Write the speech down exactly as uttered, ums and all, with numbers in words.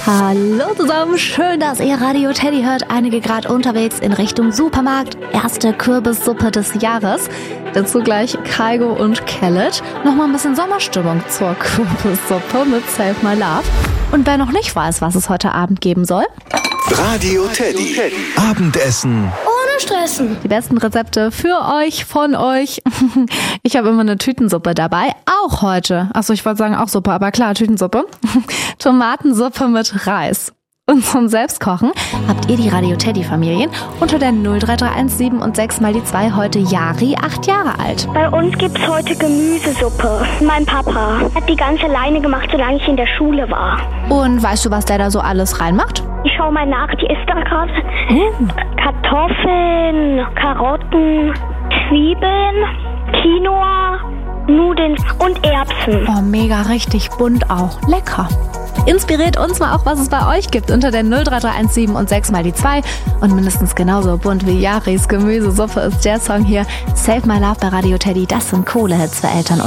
Hallo zusammen, schön, dass ihr Radio Teddy hört. Einige gerade unterwegs in Richtung Supermarkt. Erste Kürbissuppe des Jahres. Dazu gleich Kaigo und Kellet. Nochmal ein bisschen Sommerstimmung zur Kürbissuppe mit Save My Love. Und wer noch nicht weiß, was es heute Abend geben soll: Radio Teddy. Abendessen ohne Stressen. Die besten Rezepte für euch, von euch. Ich habe immer eine Tütensuppe dabei. Auch heute. Achso, ich wollte sagen auch Suppe, aber klar, Tütensuppe. Tomatensuppe mit Reis. Und zum Selbstkochen habt ihr die Radio Teddy Familien unter der null drei drei eins sieben und sechs mal die zwei heute Jari, acht Jahre alt. Bei uns gibt's heute Gemüsesuppe. Mein Papa hat die ganz alleine gemacht, solange ich in der Schule war. Und weißt du, was der da so alles reinmacht? Ich schau mal nach, die ist da gerade. Mm. Kartoffeln, Karotten, Zwiebeln, Quinoa, Nudeln und Erbsen. Oh, mega, richtig bunt auch. Lecker. Inspiriert uns mal auch, was es bei euch gibt, unter der null drei drei eins sieben und sechs mal die zwei. Und mindestens genauso bunt wie Jaris Gemüsesuppe ist der Song hier. Save My Love bei Radio Teddy. Das sind Kohlehits für Eltern.